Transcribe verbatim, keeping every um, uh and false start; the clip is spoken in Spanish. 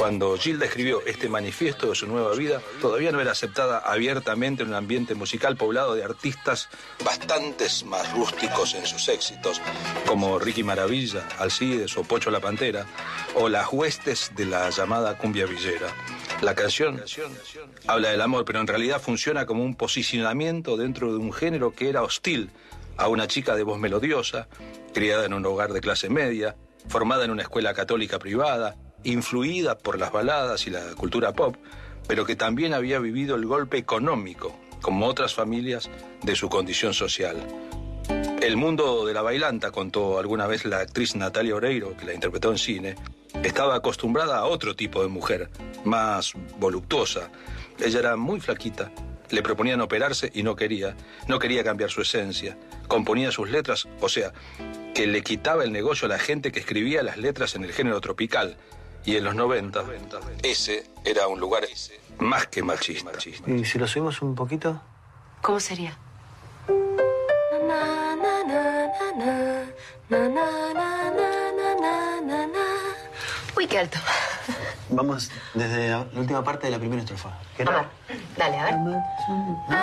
Cuando Gilda escribió este manifiesto de su nueva vida, todavía no era aceptada abiertamente en un ambiente musical poblado de artistas bastantes más rústicos en sus éxitos, como Ricky Maravilla, Alcides o Pocho la Pantera, o las huestes de la llamada cumbia villera. La canción habla del amor, pero en realidad funciona como un posicionamiento dentro de un género que era hostil a una chica de voz melodiosa, criada en un hogar de clase media, formada en una escuela católica privada, influida por las baladas y la cultura pop, pero que también había vivido el golpe económico, como otras familias de su condición social. El mundo de la bailanta, contó alguna vez la actriz Natalia Oreiro, que la interpretó en cine, estaba acostumbrada a otro tipo de mujer, más voluptuosa. Ella era muy flaquita, le proponían operarse y no quería, no quería cambiar su esencia, componía sus letras, o sea, que le quitaba el negocio a la gente que escribía las letras en el género tropical. Y en los noventa, ese era un lugar más que machista. ¿Y si lo subimos un poquito? ¿Cómo sería? Uy, qué alto. Vamos desde la última parte de la primera estrofa. A ver, dale, a ver.